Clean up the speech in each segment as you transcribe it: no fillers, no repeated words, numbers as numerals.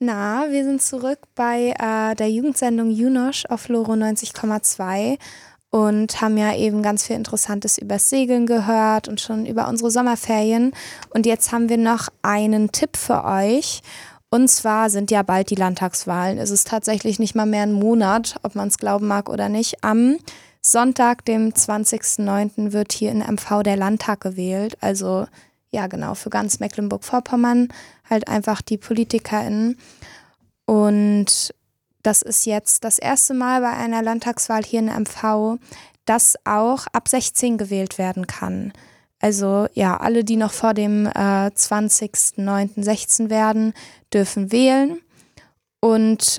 Na, wir sind zurück bei der Jugendsendung Junosch auf Loro 90,2 und haben ja eben ganz viel Interessantes übers Segeln gehört und schon über unsere Sommerferien. Und jetzt haben wir noch einen Tipp für euch. Und zwar sind ja bald die Landtagswahlen. Es ist tatsächlich nicht mal mehr ein Monat, ob man es glauben mag oder nicht. Am Sonntag, dem 20.09. wird hier in MV der Landtag gewählt. Also ja genau, für ganz Mecklenburg-Vorpommern halt einfach die PolitikerInnen. Und das ist jetzt das erste Mal bei einer Landtagswahl hier in MV, dass auch ab 16 gewählt werden kann. Also ja, alle, die noch vor dem 20.09.16 werden, dürfen wählen. Und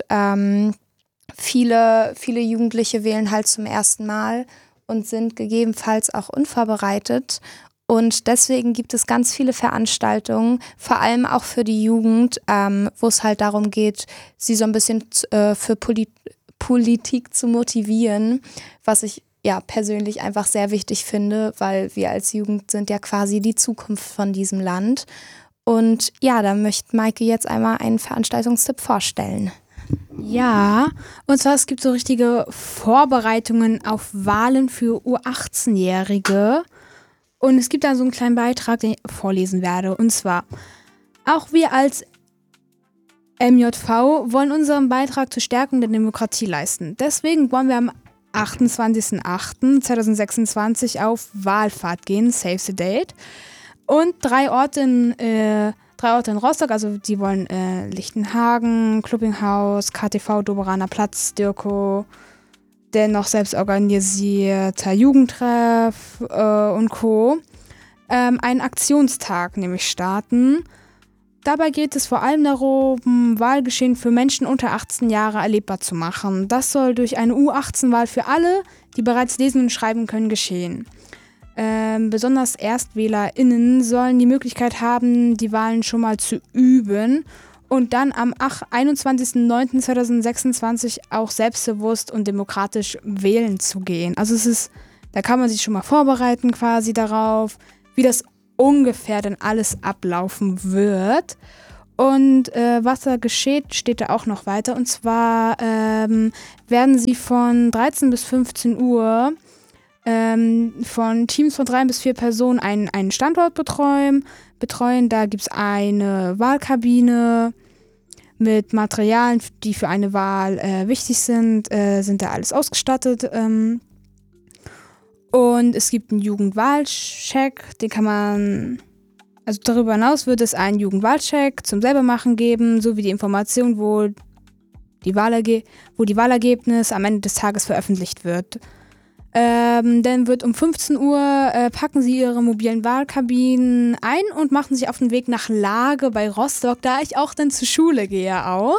viele Jugendliche wählen halt zum ersten Mal und sind gegebenenfalls auch unvorbereitet. Und deswegen gibt es ganz viele Veranstaltungen, vor allem auch für die Jugend, wo es halt darum geht, sie so ein bisschen für Politik zu motivieren, was ich ja persönlich einfach sehr wichtig finde, weil wir als Jugend sind ja quasi die Zukunft von diesem Land. Und ja, da möchte Maike jetzt einmal einen Veranstaltungstipp vorstellen. Ja, und zwar es gibt so richtige Vorbereitungen auf Wahlen für U18-Jährige. Und es gibt da so einen kleinen Beitrag, den ich vorlesen werde. Und zwar, auch wir als MJV wollen unseren Beitrag zur Stärkung der Demokratie leisten. Deswegen wollen wir am 28.08.2026 auf Wahlfahrt gehen, save the date. Und drei Orte in Rostock, also die wollen Lichtenhagen, Kluppinghaus, KTV, Doberaner Platz, Dirko, der noch selbst organisierter Jugendtreff und Co. Einen Aktionstag nämlich starten. Dabei geht es vor allem darum, Wahlgeschehen für Menschen unter 18 Jahre erlebbar zu machen. Das soll durch eine U18-Wahl für alle, die bereits lesen und schreiben können, geschehen. Besonders ErstwählerInnen sollen die Möglichkeit haben, die Wahlen schon mal zu üben und dann am 21.09.2026 auch selbstbewusst und demokratisch wählen zu gehen. Also da kann man sich schon mal vorbereiten quasi darauf, wie das ungefähr dann alles ablaufen wird. Und was da geschieht, steht da auch noch weiter. Und zwar werden sie von 13 bis 15 Uhr von Teams von 3 bis 4 Personen einen Standort betreuen. Da gibt es eine Wahlkabine mit Materialien, die für eine Wahl wichtig sind da alles ausgestattet. Und es gibt einen Jugendwahlcheck, den kann man, also darüber hinaus wird es einen Jugendwahlcheck zum Selbermachen geben, sowie die Information, wo die Wahlergebnis am Ende des Tages veröffentlicht wird. Dann wird um 15 Uhr packen sie ihre mobilen Wahlkabinen ein und machen sich auf den Weg nach Lage bei Rostock, da ich auch dann zur Schule gehe auch.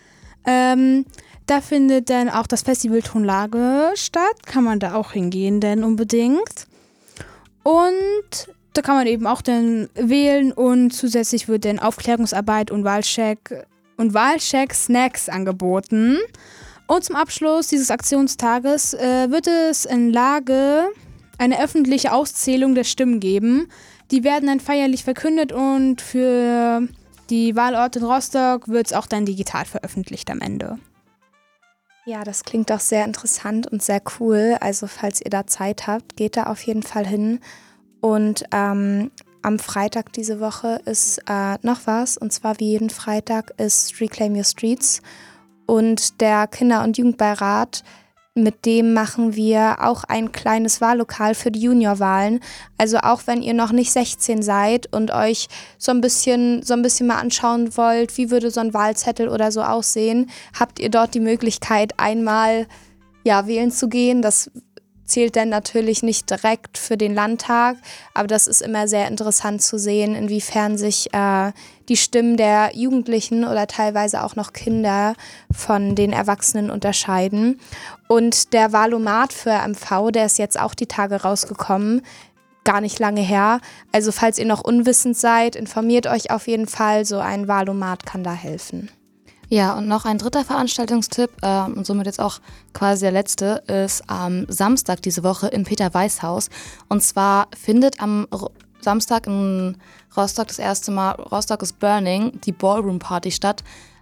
Da findet dann auch das Festival Tonlage statt, kann man da auch hingehen denn unbedingt. Und da kann man eben auch dann wählen und zusätzlich wird dann Aufklärungsarbeit und Wahlcheck-Snacks angeboten. Und zum Abschluss dieses Aktionstages wird es in Lage eine öffentliche Auszählung der Stimmen geben. Die werden dann feierlich verkündet und für die Wahlorte in Rostock wird es auch dann digital veröffentlicht am Ende. Ja, das klingt doch sehr interessant und sehr cool. Also falls ihr da Zeit habt, geht da auf jeden Fall hin. Und am Freitag diese Woche ist noch was. Und zwar wie jeden Freitag ist Reclaim Your Streets. Und der Kinder- und Jugendbeirat, mit dem machen wir auch ein kleines Wahllokal für die Juniorwahlen. Also auch wenn ihr noch nicht 16 seid und euch so ein bisschen mal anschauen wollt, wie würde so ein Wahlzettel oder so aussehen, habt ihr dort die Möglichkeit, einmal wählen zu gehen. Das zählt dann natürlich nicht direkt für den Landtag, aber das ist immer sehr interessant zu sehen, inwiefern sich die Stimmen der Jugendlichen oder teilweise auch noch Kinder von den Erwachsenen unterscheiden. Und der Wahlomat für MV, der ist jetzt auch die Tage rausgekommen, gar nicht lange her. Also falls ihr noch unwissend seid, informiert euch auf jeden Fall, so ein Wahlomat kann da helfen. Ja, und noch ein dritter Veranstaltungstipp, und somit jetzt auch quasi der letzte, ist am Samstag diese Woche im Peter-Weiß-Haus. Und zwar findet am Samstag in Rostock das erste Mal Rostock is Burning, die Ballroom Party statt.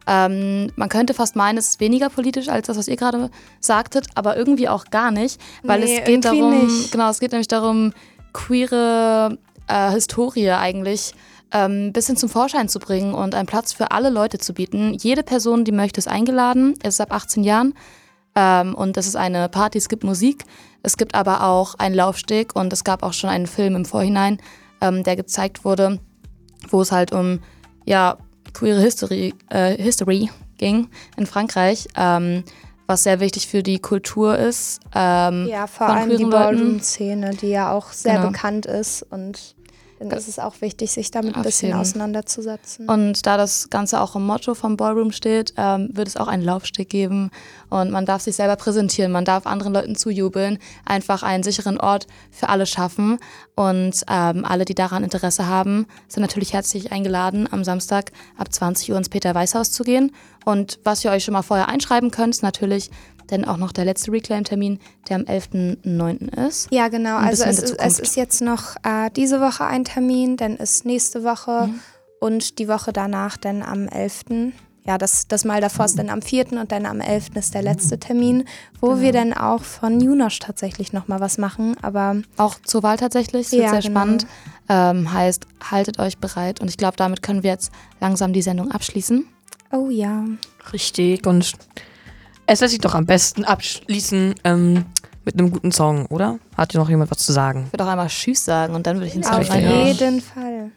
Man könnte fast meinen, es ist weniger politisch als das, was ihr gerade sagtet, aber irgendwie auch gar nicht, weil es geht darum, es geht nämlich darum, queere Historie eigentlich ein bisschen zum Vorschein zu bringen und einen Platz für alle Leute zu bieten. Jede Person, die möchte, ist eingeladen. Es ist ab 18 Jahren und das ist eine Party, es gibt Musik. Es gibt aber auch einen Laufsteg und es gab auch schon einen Film im Vorhinein, der gezeigt wurde, wo es halt um queere History ging in Frankreich, was sehr wichtig für die Kultur ist. Vor allem die Ballroom-Szene, die ja auch sehr bekannt ist und dann ist es auch wichtig, sich damit ein bisschen auseinanderzusetzen. Und da das Ganze auch im Motto vom Ballroom steht, wird es auch einen Laufsteg geben und man darf sich selber präsentieren, man darf anderen Leuten zujubeln, einfach einen sicheren Ort für alle schaffen und alle, die daran Interesse haben, sind natürlich herzlich eingeladen, am Samstag ab 20 Uhr ins Peter-Weiß-Haus zu gehen. Und was ihr euch schon mal vorher einschreiben könnt, ist natürlich dann auch noch der letzte Reclaim-Termin, der am 11.09. ist. Ja, genau. Also es ist jetzt noch diese Woche ein Termin, dann ist nächste Woche und die Woche danach dann am 11. Ja, das Mal davor ist dann am 4. und dann am 11. ist der letzte Termin, wo wir dann auch von Junosch tatsächlich nochmal was machen. Aber auch zur Wahl tatsächlich, das wird sehr spannend. Heißt, haltet euch bereit und ich glaube, damit können wir jetzt langsam die Sendung abschließen. Oh ja. Richtig, und es lässt sich doch am besten abschließen mit einem guten Song, oder? Hat dir noch jemand was zu sagen? Ich würde auch einmal Tschüss sagen und dann würde ich ins Song Auf jeden Fall.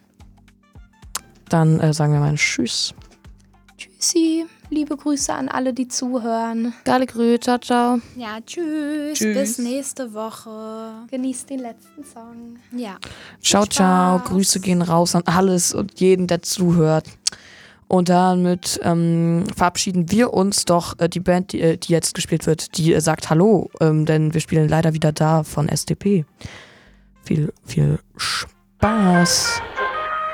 Dann sagen wir mal Tschüss. Tschüssi. Liebe Grüße an alle, die zuhören. Geile Grüße, ciao, ciao. Ja, tschüss. Bis nächste Woche. Genießt den letzten Song. Ja. Ciao, ciao. Grüße gehen raus an alles und jeden, der zuhört. Und damit verabschieden wir uns doch. Die Band, die jetzt gespielt wird, die sagt Hallo, denn wir spielen leider wieder da von SDP. Viel Spaß.